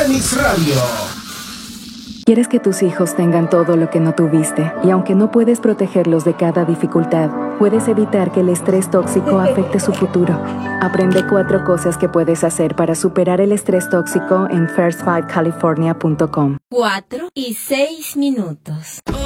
Fénix Radio. ¿Quieres que tus hijos tengan todo lo que no tuviste? Y aunque no puedes protegerlos de cada dificultad, puedes evitar que el estrés tóxico afecte su futuro. Aprende 4 cosas que puedes hacer para superar el estrés tóxico en first5california.com. 4 y 6 minutos.